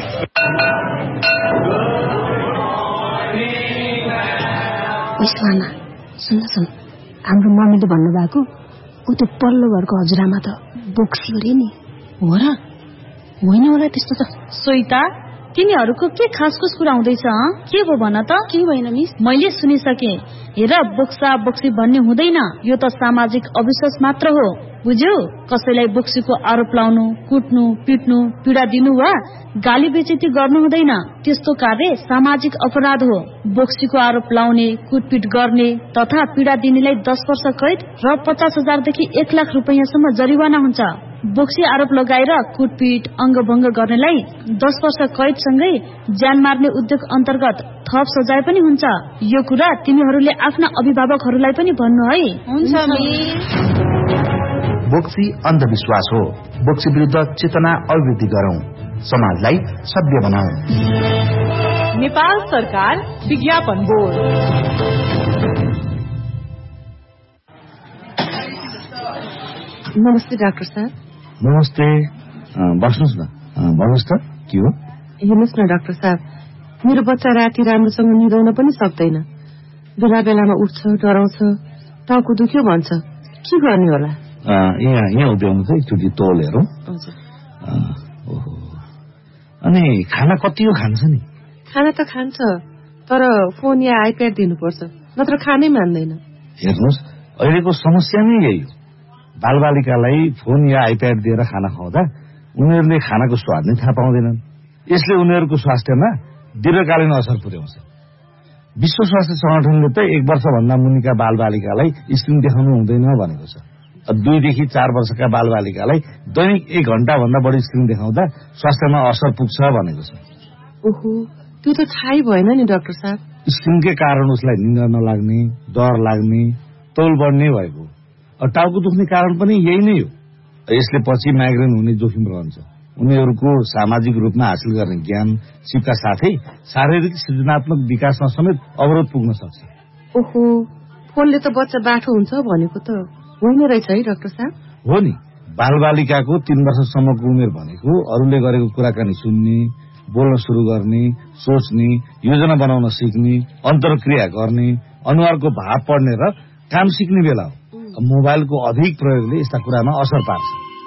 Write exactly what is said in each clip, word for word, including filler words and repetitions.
इस्लामा सुन्न सुन, हाम्रो मम्मीले भन्नुभएको ऊ त्यो पल्लो घरको हजुरआमा त बोक्सी हो रे नि। हो र? होइन होला त्यस्तो त। सोइता, तिनीहरूको के खासखुस कुरा हुँदैछ? के भो भन त? के भएन मिस? मैले सुनिसके। हेर, बोक्सा बोक्सी भन्ने हुँदैन, यो त सामाजिक अविश्वास मात्र हो, बुझ्यौ? कसैलाई बोक्सीको आरोप लाउनु, कुट्नु, पिट्नु, पीडा दिनु वा गाली बेइज्जती गर्नु हुँदैन। त्यस्तो कार्य सामाजिक अपराध हो। बोक्सीको आरोप लाउने, कुटपिट गर्ने तथा पीडा दिनेलाई दस वर्ष कैद र पचास हजारदेखि एक लाख रुपियाँसम्म जरिवाना हुन्छ। बोक्सी आरोप लगाएर कुटपिट, अङ्गभङ्ग गर्नेलाई दस वर्ष कैदसँगै ज्यान मार्ने उद्योग अन्तर्गत थप सजाय पनि हुन्छ। यो कुरा तिमीहरूले आफ्ना अभिभावकहरूलाई पनि भन्नु है। हुन्छ मिस। बोक्सी अन्धविश्वास हो। बोक्सी विरुद्ध चेतना अभिवृद्धि गरौं, समाजलाई सभ्य बनाऊ। नेपाल सरकार विज्ञापन बोर्ड। नमस्ते डाक्टर साहब। नमस्ते, बस्नुहोस् न। भन्नुहोस् त, के हो? हेर्नुहोस् न डाक्टर साहब, मेरो बच्चा राति राम्रोसँग निदाउन पनि सक्दैन। बेला बेलामा उठ्छ, डराउँछ, टाउको दुख्यो भन्छ। के गर्ने होला? यहाँ यहाँ उभ्याउनु चाहिँ एकचोटि तौल हेरौँ। अनि खाना कति हो खान्छ नि? खाना त खान्छ, तर फोन या आइप्याड दिनुपर्छ, नत्र खानै मान्दैन। हेर्नुहोस्, अहिलेको समस्या नै यही हो। बालबालिकालाई फोन या आइप्याड दिएर खाना खुवाउँदा उनीहरूले खानाको स्वाद नै थाहा पाउँदैनन्। यसले उनीहरूको स्वास्थ्यमा दीर्घकालीन असर पुर्याउँछ। विश्व स्वास्थ्य संगठनले त एक वर्षभन्दा मुनिका बालबालिकालाई स्क्रिन देखाउनु हुँदैन भनेको छ। दुईदेखि चार वर्षका बालबालिकालाई दैनिक एक घण्टा भन्दा बढी स्क्रिन देखाउँदा स्वास्थ्यमा असर पुग्छ भनेको छ। ओहो, त्यो त थाहै भएन नि डाक्टर साहब। स्क्रिनकै कारण उसलाई निद्रा नलाग्ने, डर लाग्ने, तौल बढ्ने भएको। टाउको दुख्ने कारण पनि यही नै हो। यसले पछि माइग्रेन हुने जोखिम रहन्छ। उनीहरूको सामाजिक रूपमा हासिल गर्ने ज्ञान सिपका साथै शारीरिक सृजनात्मक विकासमा समेत अवरोध पुग्न सक्छ। ओहो, फोनले त बच्चा बाठो हुन्छ भनेको त होइन रहेछ है डाक्टर साहब? हो नि। बालबालिकाको तीन वर्षसम्मको उमेर भनेको अरूले गरेको कुराकानी सुन्ने, बोल्न सुरु गर्ने, सोच्ने, योजना बनाउन सिक्ने, अन्तर्क्रिया गर्ने, अनुहारको भाव पढ्ने र काम सिक्ने बेला हो। मोबाइलको अधिक प्रयोगले यस्ता कुरामा असर पार्छ।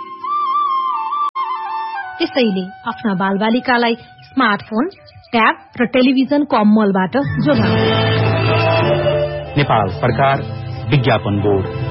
त्यसैले आफ्ना बालबालिकालाई स्मार्टफोन, ट्याब र टेलिभिजनको अमलबाट जोगाउनु। नेपाल सरकार विज्ञापन बोर्ड।